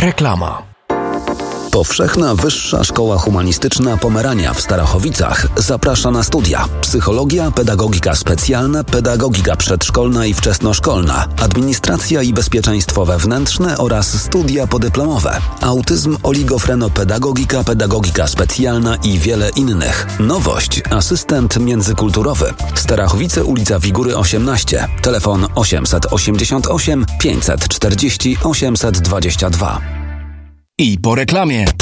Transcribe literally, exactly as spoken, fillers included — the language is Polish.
Reklama. Powszechna Wyższa Szkoła Humanistyczna Pomerania w Starachowicach zaprasza na studia: psychologia, pedagogika specjalna, pedagogika przedszkolna i wczesnoszkolna, administracja i bezpieczeństwo wewnętrzne oraz studia podyplomowe, autyzm, oligofrenopedagogika, pedagogika specjalna i wiele innych. Nowość: asystent międzykulturowy. Starachowice, ulica Wigury osiemnaście, telefon osiemset osiemdziesiąt osiem pięćset czterdzieści osiemset dwadzieścia dwa. I po reklamie